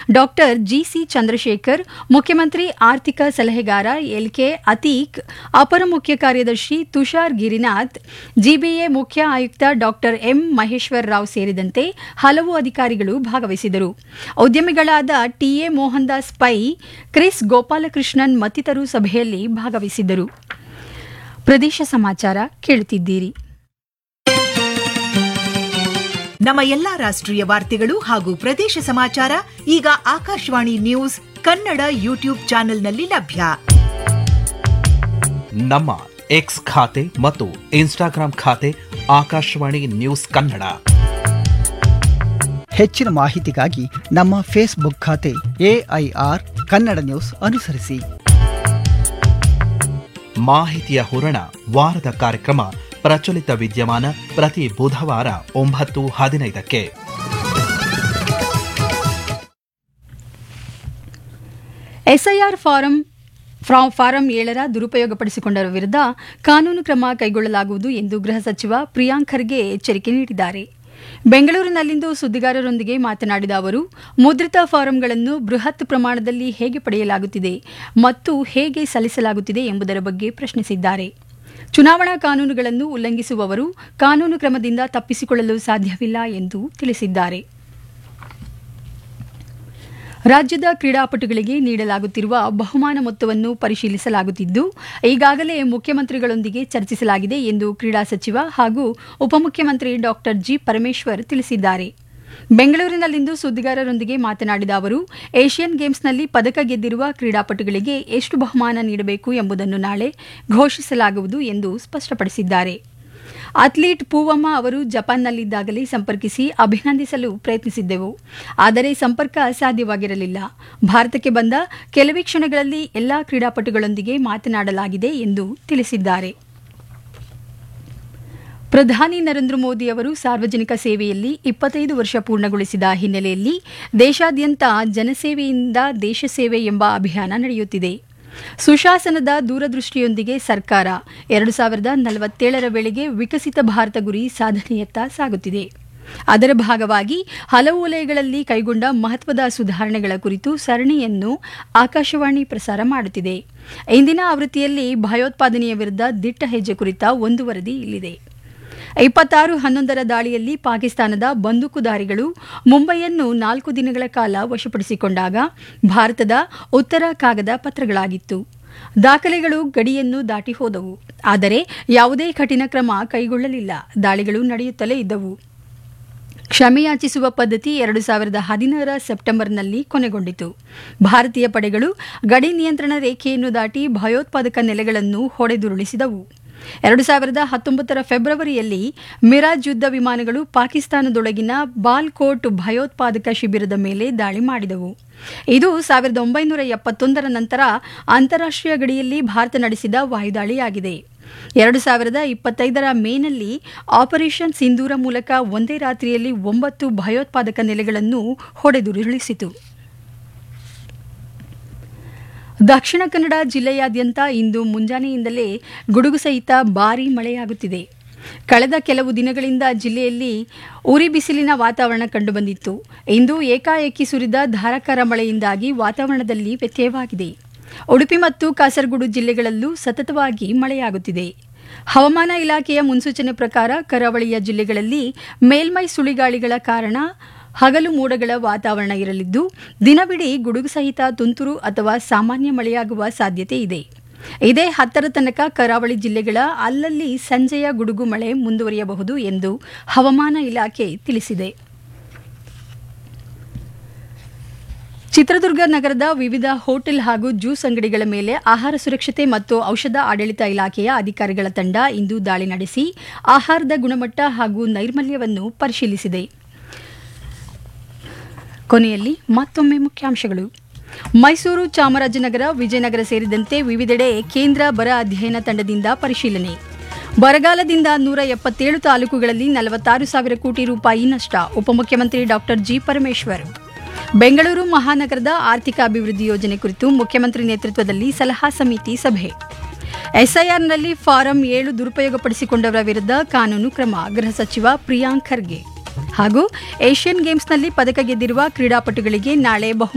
Doctor GC Chandrashekhar, ಮುಖ್ಯಮಂತ್ರಿ ಆರ್ಥಿಕ ಸಲಹೆಗಾರ ಎಲ್ಕೆ ಅತೀಕ್, ಅಪರ ಮುಖ್ಯ ಕಾರ್ಯದರ್ಶಿ ತುಷಾರ್ ಗಿರಿನಾಥ್, ಜಿಬಿಎ ಮುಖ್ಯ ಆಯುಕ್ತ ಡಾಕ್ಟರ್ ಎಂ ಮಹೇಶ್ವರ್ ರಾವ್ ಸೇರಿದಂತೆ ಹಲವು ಅಧಿಕಾರಿಗಳು ಭಾಗವಹಿಸಿದರು. ಉದ್ಯಮಿಗಳಾದ TA Mohan Das pi, Chris Gopalakrishnan ಮತ್ತಿತರರು ಸಭೆಯಲ್ಲಿ ಭಾಗವಹಿಸಿದ್ದರು. ಪ್ರದೇಶ ಸಮಾಚಾರ ಕೇಳುತ್ತಿದ್ದೀರಿ. ನಮ್ಮ ಎಲ್ಲಾ ರಾಷ್ಟ್ರೀಯ ವಾರ್ತೆಗಳು ಹಾಗೂ ಪ್ರದೇಶ ಸಮಾಚಾರ ಈಗ ಆಕಾಶವಾಣಿ ನ್ಯೂಸ್ ಕನ್ನಡ ಯೂಟ್ಯೂಬ್ ಚಾನೆಲ್ನಲ್ಲಿ ಲಭ್ಯ. ನಮ್ಮ ಎಕ್ಸ್ ಖಾತೆ ಮತ್ತು ಇನ್ಸ್ಟಾಗ್ರಾಂ ಖಾತೆ ಆಕಾಶವಾಣಿ ನ್ಯೂಸ್ ಕನ್ನಡ. ಹೆಚ್ಚಿನ ಮಾಹಿತಿಗಾಗಿ ನಮ್ಮ ಫೇಸ್ಬುಕ್ ಖಾತೆ AIR ಕನ್ನಡ ನ್ಯೂಸ್ ಅನುಸರಿಸಿ. ಮಾಹಿತಿಯ ಹೂರಣ ವಾರದ ಕಾರ್ಯಕ್ರಮ ಪ್ರಚಲಿತ ವಿದ್ಯಮಾನ ಪ್ರತಿ ಬುಧವಾರ 9:15. ಎಸ್ಐಆರ್ ಫಾರಂ 7 ದುರುಪಯೋಗಪಡಿಸಿಕೊಂಡರ ವಿರುದ್ಧ ಕಾನೂನು ಕ್ರಮ ಕೈಗೊಳ್ಳಲಾಗುವುದು ಎಂದು ಗೃಹ ಸಚಿವ ಪ್ರಿಯಾಂಕ್ ಖರ್ಗೆ ಎಚ್ಚರಿಕೆ ನೀಡಿದ್ದಾರೆ. ಬೆಂಗಳೂರಿನಲ್ಲಿಂದು ಸುದ್ದಿಗಾರರೊಂದಿಗೆ ಮಾತನಾಡಿದ ಅವರು, ಮುದ್ರಿತ ಫಾರಂಗಳನ್ನು ಬೃಹತ್ ಪ್ರಮಾಣದಲ್ಲಿ ಹೇಗೆ ಪಡೆಯಲಾಗುತ್ತಿದೆ ಮತ್ತು ಹೇಗೆ ಸಲ್ಲಿಸಲಾಗುತ್ತಿದೆ ಎಂಬುದರ ಬಗ್ಗೆ ಪ್ರಶ್ನಿಸಿದ್ದಾರೆ. ಚುನಾವಣಾ ಕಾನೂನುಗಳನ್ನು ಉಲ್ಲಂಘಿಸುವವರು ಕಾನೂನು ಕ್ರಮದಿಂದ ತಪ್ಪಿಸಿಕೊಳ್ಳಲು ಸಾಧ್ಯವಿಲ್ಲ ಎಂದು ತಿಳಿಸಿದ್ದಾರೆ. ರಾಜ್ಯದ ಕ್ರೀಡಾಪಟುಗಳಿಗೆ ನೀಡಲಾಗುತ್ತಿರುವ ಬಹುಮಾನ ಮೊತ್ತವನ್ನು ಪರಿಶೀಲಿಸಲಾಗುತ್ತಿದ್ದು, ಈಗಾಗಲೇ ಮುಖ್ಯಮಂತ್ರಿಗಳೊಂದಿಗೆ ಚರ್ಚಿಸಲಾಗಿದೆ ಎಂದು ಕ್ರೀಡಾ ಸಚಿವ ಹಾಗೂ ಉಪಮುಖ್ಯಮಂತ್ರಿ ಡಾಕ್ಟರ್ ಜಿ ಪರಮೇಶ್ವರ್ ತಿಳಿಸಿದ್ದಾರೆ. ಬೆಂಗಳೂರಿನಲ್ಲಿಂದು ಸುದ್ದಿಗಾರರೊಂದಿಗೆ ಮಾತನಾಡಿದ ಅವರು, ಏಷ್ಯನ್ ಗೇಮ್ಸ್ನಲ್ಲಿ ಪದಕ ಗೆದ್ದಿರುವ ಕ್ರೀಡಾಪಟುಗಳಿಗೆ ಎಷ್ಟು ಬಹುಮಾನ ನೀಡಬೇಕು ಎಂಬುದನ್ನು ನಾಳೆ ಘೋಷಿಸಲಾಗುವುದು ಎಂದು ಸ್ಪಷ್ಟಪಡಿಸಿದ್ದಾರೆ. ಅಥ್ಲೀಟ್ ಪೂವಮ್ಮ ಅವರು ಜಪಾನ್ನಲ್ಲಿದ್ದಾಗಲೇ ಸಂಪರ್ಕಿಸಿ ಅಭಿನಂದಿಸಲು ಪ್ರಯತ್ನಿಸಿದ್ದೆವು, ಆದರೆ ಸಂಪರ್ಕ ಸಾಧ್ಯವಾಗಿರಲಿಲ್ಲ. ಭಾರತಕ್ಕೆ ಬಂದ ಕೆಲವೇ ಕ್ಷಣಗಳಲ್ಲಿ ಎಲ್ಲಾ ಕ್ರೀಡಾಪಟುಗಳೊಂದಿಗೆ ಮಾತನಾಡಲಾಗಿದೆ ಎಂದು ತಿಳಿಸಿದ್ದಾರೆ. ಪ್ರಧಾನಿ ನರೇಂದ್ರ ಮೋದಿ ಅವರು ಸಾರ್ವಜನಿಕ ಸೇವೆಯಲ್ಲಿ 25 ವರ್ಷ ಪೂರ್ಣಗೊಳಿಸಿದ ಹಿನ್ನೆಲೆಯಲ್ಲಿ ದೇಶಾದ್ಯಂತ ಜನಸೇವೆಯಿಂದ ದೇಶ ಸೇವೆ ಎಂಬ ಅಭಿಯಾನ ನಡೆಯುತ್ತಿದೆ. ಸುಶಾಸನದ ದೂರದೃಷ್ಟಿಯೊಂದಿಗೆ ಸರ್ಕಾರ 2047 ವೇಳೆಗೆ ವಿಕಸಿತ ಭಾರತ ಗುರಿ ಸಾಧನೆಯತ್ತ ಸಾಗುತ್ತಿದೆ. ಅದರ ಭಾಗವಾಗಿ ಹಲವು ವಲಯಗಳಲ್ಲಿ ಕೈಗೊಂಡ ಮಹತ್ವದ ಸುಧಾರಣೆಗಳ ಕುರಿತು ಸರಣಿಯನ್ನು ಆಕಾಶವಾಣಿ ಪ್ರಸಾರ ಮಾಡುತ್ತಿದೆ. ಇಂದಿನ ಆವೃತ್ತಿಯಲ್ಲಿ ಭಯೋತ್ಪಾದನೆಯ ವಿರುದ್ಧ ದಿಟ್ಟ ಹೆಜ್ಜೆ ಕುರಿತ ಒಂದು ವರದಿ ಇಲ್ಲಿದೆ. 26/11 ದಾಳಿಯಲ್ಲಿ ಪಾಕಿಸ್ತಾನದ ಬಂದೂಕುದಾರಿಗಳು ಮುಂಬೈಯನ್ನು 4 ದಿನಗಳ ಕಾಲ ವಶಪಡಿಸಿಕೊಂಡಾಗ ಭಾರತದ ಉತ್ತರ ಕಾಗದ ಪತ್ರಗಳಾಗಿತ್ತು. ದಾಖಲೆಗಳು ಗಡಿಯನ್ನು ದಾಟಿ ಹೋದವು, ಆದರೆ ಯಾವುದೇ ಕಠಿಣ ಕ್ರಮ ಕೈಗೊಳ್ಳಲಿಲ್ಲ. ದಾಳಿಗಳು ನಡೆಯುತ್ತಲೇ ಇದ್ದವು. ಕ್ಷಮೆಯಾಚಿಸುವ ಪದ್ಧತಿ 2016 ಸೆಪ್ಟೆಂಬರ್ನಲ್ಲಿ ಕೊನೆಗೊಂಡಿತು. ಭಾರತೀಯ ಪಡೆಗಳು ಗಡಿ ನಿಯಂತ್ರಣ ರೇಖೆಯನ್ನು ದಾಟಿ ಭಯೋತ್ಪಾದಕ ನೆಲೆಗಳನ್ನು ಹೊಡೆದುರುಳಿಸಿದವು. 2019 ಫೆಬ್ರವರಿಯಲ್ಲಿ ಮಿರಾಜ್ ಯುದ್ಧ ವಿಮಾನಗಳು ಪಾಕಿಸ್ತಾನದೊಳಗಿನ ಬಾಲ್ಕೋಟ್ ಭಯೋತ್ಪಾದಕ ಶಿಬಿರದ ಮೇಲೆ ದಾಳಿ ಮಾಡಿದವು. ಇದು 1971 ನಂತರ ಅಂತಾರಾಷ್ಟ್ರೀಯ ಗಡಿಯಲ್ಲಿ ಭಾರತ ನಡೆಸಿದ ವಾಯುದಾಳಿಯಾಗಿದೆ. 2025 ಮೇನಲ್ಲಿ ಆಪರೇಷನ್ ಸಿಂಧೂರ ಮೂಲಕ ಒಂದೇ ರಾತ್ರಿಯಲ್ಲಿ 9 ಭಯೋತ್ಪಾದಕ ನೆಲೆಗಳನ್ನು ಹೊಡೆದುರುಳಿಸಿತು. ದಕ್ಷಿಣ ಕನ್ನಡ ಜಿಲ್ಲೆಯಾದ್ಯಂತ ಇಂದು ಮುಂಜಾನೆಯಿಂದಲೇ ಗುಡುಗು ಸಹಿತ ಭಾರೀ ಮಳೆಯಾಗುತ್ತಿದೆ. ಕಳೆದ ಕೆಲವು ದಿನಗಳಿಂದ ಜಿಲ್ಲೆಯಲ್ಲಿ ಉರಿ ಬಿಸಿಲಿನ ವಾತಾವರಣ ಕಂಡುಬಂದಿತ್ತು. ಇಂದು ಏಕಾಏಕಿ ಸುರಿದ ಧಾರಾಕಾರ ಮಳೆಯಿಂದಾಗಿ ವಾತಾವರಣದಲ್ಲಿ ವ್ಯತ್ಯಯವಾಗಿದೆ. ಉಡುಪಿ ಮತ್ತು ಕಾಸರಗೋಡು ಜಿಲ್ಲೆಗಳಲ್ಲೂ ಸತತವಾಗಿ ಮಳೆಯಾಗುತ್ತಿದೆ. ಹವಾಮಾನ ಇಲಾಖೆಯ ಮುನ್ಸೂಚನೆ ಪ್ರಕಾರ ಕರಾವಳಿಯ ಜಿಲ್ಲೆಗಳಲ್ಲಿ ಮೇಲ್ಮೈ ಸುಳಿಗಾಳಿಗಳ ಕಾರಣ ಹಗಲು ಮೋಡಗಳ ವಾತಾವರಣ ಇರಲಿದ್ದು, ದಿನವಿಡೀ ಗುಡುಗು ಸಹಿತ ತುಂತುರು ಅಥವಾ ಸಾಮಾನ್ಯ ಮಳೆಯಾಗುವ ಸಾಧ್ಯತೆ ಇದೆ. ಇದೇ 10ರ ತನಕ ಕರಾವಳಿ ಜಿಲ್ಲೆಗಳ ಅಲ್ಲಲ್ಲಿ ಸಂಜೆಯ ಗುಡುಗು ಮಳೆ ಮುಂದುವರಿಯಬಹುದು ಎಂದು ಹವಾಮಾನ ಇಲಾಖೆ ತಿಳಿಸಿದೆ. ಚಿತ್ರದುರ್ಗ ನಗರದ ವಿವಿಧ ಹೋಟೆಲ್ ಹಾಗೂ ಜ್ಯೂಸ್ ಅಂಗಡಿಗಳ ಮೇಲೆ ಆಹಾರ ಸುರಕ್ಷತೆ ಮತ್ತು ಔಷಧ ಆಡಳಿತ ಇಲಾಖೆಯ ಅಧಿಕಾರಿಗಳ ತಂಡ ಇಂದು ದಾಳಿ ನಡೆಸಿ ಆಹಾರದ ಗುಣಮಟ್ಟ ಹಾಗೂ ನೈರ್ಮಲ್ಯವನ್ನು ಪರಿಶೀಲಿಸಿದೆ. ಕೊನೆಯಲ್ಲಿ ಮತ್ತೊಮ್ಮೆ ಮುಖ್ಯಾಂಶಗಳು. ಮೈಸೂರು, ಚಾಮರಾಜನಗರ, ವಿಜಯನಗರ ಸೇರಿದಂತೆ ವಿವಿಧೆಡೆ ಕೇಂದ್ರ ಬರ ಅಧ್ಯಯನ ತಂಡದಿಂದ ಪರಿಶೀಲನೆ. ಬರಗಾಲದಿಂದ 177 ತಾಲೂಕುಗಳಲ್ಲಿ 46,000 ಕೋಟಿ ರೂಪಾಯಿ ನಷ್ಟ. ಉಪಮುಖ್ಯಮಂತ್ರಿ ಡಾಕ್ಟರ್ ಜಿ ಪರಮೇಶ್ವರ್. ಬೆಂಗಳೂರು ಮಹಾನಗರದ ಆರ್ಥಿಕ ಅಭಿವೃದ್ಧಿ ಯೋಜನೆ ಕುರಿತು ಮುಖ್ಯಮಂತ್ರಿ ನೇತೃತ್ವದಲ್ಲಿ ಸಲಹಾ ಸಮಿತಿ ಸಭೆ. ಎಸ್ಐಆರ್ನಲ್ಲಿ ಫಾರಂ 7 ದುರುಪಯೋಗಪಡಿಸಿಕೊಂಡವರ ವಿರುದ್ಧ ಕಾನೂನು ಕ್ರಮ. ಗೃಹ ಸಚಿವ ಪ್ರಿಯಾಂಕ್ ಖರ್ಗೆ. ಹಾಗೂ ಏಷ್ಯನ್ ಗೇಮ್ಸ್ನಲ್ಲಿ ಪದಕ ಗೆದ್ದಿರುವ ಕ್ರೀಡಾಪಟುಗಳಿಗೆ ನಾಳೆ